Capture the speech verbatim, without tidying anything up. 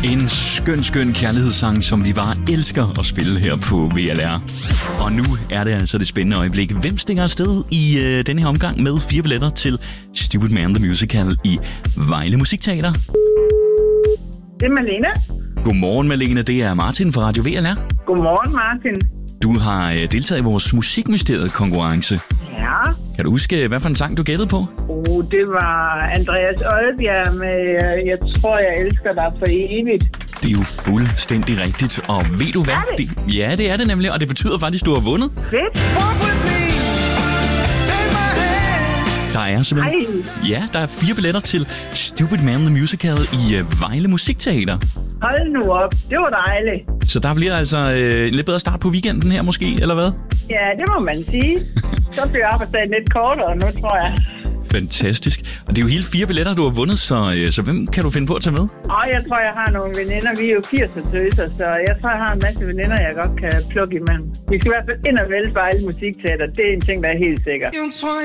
En skøn, skøn kærlighedssang, som vi bare elsker at spille her på V L R. Og nu er det altså det spændende øjeblik. Hvem stikker afsted i øh, denne her omgang med fire billetter til Stupid Man The Musical i Vejle Musikteater? Det er Malene. Godmorgen, Malene. Det er Martin fra Radio V L R. Godmorgen, Martin. Du har øh, deltaget i vores Musikministeriet-konkurrence. Ja. Kan du huske, hvad for en sang du gættede på? Oh, det var Andreas Oddbjerg med Jeg tror, jeg elsker dig for evigt. Det er jo fuldstændig rigtigt. Og ved du hvad? Er det? det? Ja, det er det nemlig. Og det betyder faktisk, at du har vundet. Fedt. Der er simpelthen... Ej. Ja, der er fire billetter til Stupid Man The Musical i øh, Vejle Musikteater. Hold nu op. Det var dejligt. Så der bliver altså øh, en lidt bedre start på weekenden her måske, eller hvad? Ja, det må man sige. Så bliver arbejdsdagen lidt kortere nu, tror jeg. Fantastisk. Og det er jo hele fire billetter, du har vundet, så, øh, så hvem kan du finde på at tage med? Og jeg tror, jeg har nogle veninder. Vi er jo firserne-tøser, så jeg tror, jeg har en masse veninder, jeg godt kan plukke imellem. Vi skal i hvert fald ind og vælge Vejle Musikteater. Det er en ting, der er helt sikker.